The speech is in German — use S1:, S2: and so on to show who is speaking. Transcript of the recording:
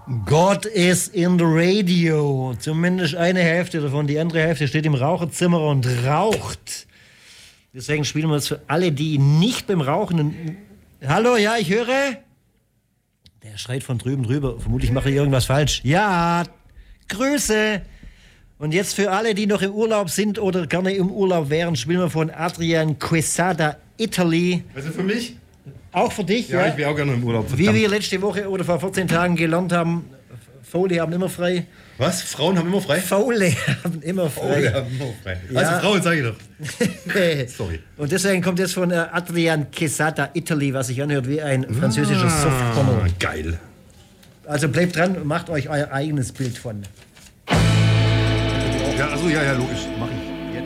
S1: God is in the radio. Zumindest eine Hälfte davon. Die andere Hälfte steht im Raucherzimmer und raucht. Deswegen spielen wir es für alle, die nicht beim Rauchen... Hallo, ja, ich höre. Der schreit von drüben drüber. Vermutlich mache ich irgendwas falsch. Ja, Grüße. Und jetzt für alle, die noch im Urlaub sind oder gerne im Urlaub wären, spielen wir von Adrian Quesada, Italy.
S2: Also für mich?
S1: Auch für dich, ja?
S2: Ja, ich wäre auch gerne im Urlaub.
S1: Verdammt. Wie wir letzte Woche oder vor 14 Tagen gelernt haben, Faule haben immer frei.
S2: Was? Frauen haben immer frei?
S1: Faule haben immer frei.
S2: Faule haben immer frei.
S1: Ja.
S2: Also Frauen, sage ich doch. Sorry.
S1: Und deswegen kommt jetzt von Adrian Quesada, Italy, was sich anhört wie ein französischer Softporno.
S2: Geil.
S1: Also bleibt dran und macht euch euer eigenes Bild von.
S2: Ja, also ja, logisch. Mach ich.